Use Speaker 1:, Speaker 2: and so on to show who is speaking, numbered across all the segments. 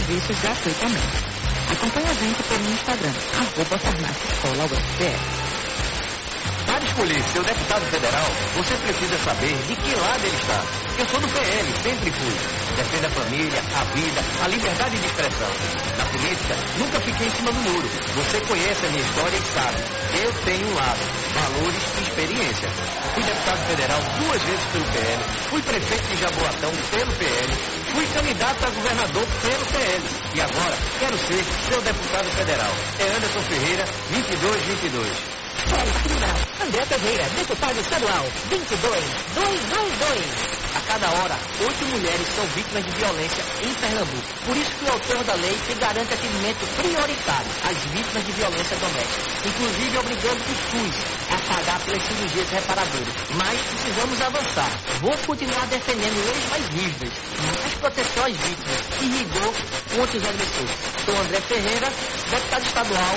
Speaker 1: serviços gratuitamente. Acompanhe a gente pelo Instagram, @farmáciaescola-UFPE.
Speaker 2: Para escolher seu deputado federal, você precisa saber de que lado ele está. Eu sou do PL, sempre fui. Defendo a família, a vida, a liberdade de expressão. Na política, nunca fiquei em cima do muro. Você conhece a minha história e sabe. Eu tenho um lado, valores e experiência. Fui deputado federal 2 vezes pelo PL, fui prefeito de Jaboatão pelo PL, fui candidato a governador pelo PL. E agora, quero ser seu deputado federal. É Anderson Ferreira, 2222.
Speaker 3: André Ferreira, deputado estadual, 22222.
Speaker 2: A cada hora, 8 mulheres são vítimas de violência em Pernambuco. Por isso que o autor da lei que garante atendimento prioritário às vítimas de violência doméstica, inclusive obrigando o SUS a pagar pelas cirurgias reparadoras. Mas precisamos avançar. Vou continuar defendendo leis mais rígidas, mais proteção às vítimas e rigor contra os agressores. Sou André Ferreira, deputado estadual,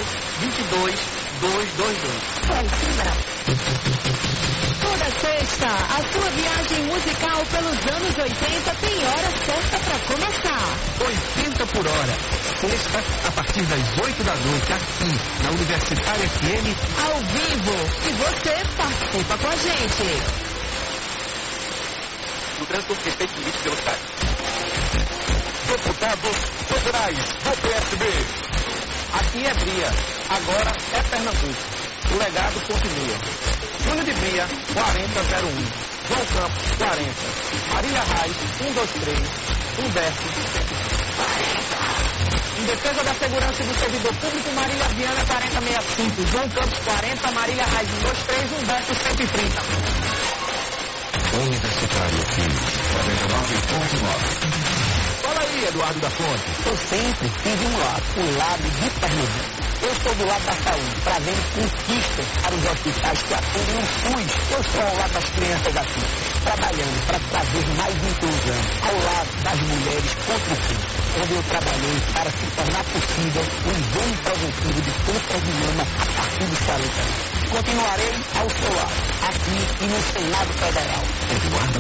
Speaker 2: 22222.
Speaker 3: Toda sexta, a sua viagem musical pelos anos 80 tem hora certa para começar.
Speaker 2: 80 por hora. Sexta, a partir das 8 da noite, aqui na Universitária FM.
Speaker 3: Ao vivo. E você participa com a gente.
Speaker 2: O trânsito feito político pelo Estado. Deputados federais do PSB. Aqui é Bria, agora é Pernambuco. O legado continua. Júlio de Bria, 4001. João Campos, 40. Marília Reis, 123. Humberto, 40. Em defesa da segurança do servidor público, Marília Viana, 4065. João Campos, 40. Marília Reis, 123. Humberto, 130.
Speaker 4: Universitário FM 99.9.
Speaker 2: Fala aí, Eduardo da Fonte.
Speaker 5: Eu sempre tive um lado, o lado de Pernambuco. Eu sou do lado da saúde, trazendo conquistas para os hospitais que atendem o SUS. Eu sou ao lado das crianças aqui, trabalhando para trazer mais inclusão, ao lado das mulheres contra o crime, onde eu trabalhei para se tornar possível um exame preventivo de câncer de mama a partir dos 40 anos. Continuarei ao seu lado, aqui e no Senado Federal.
Speaker 4: Eduardo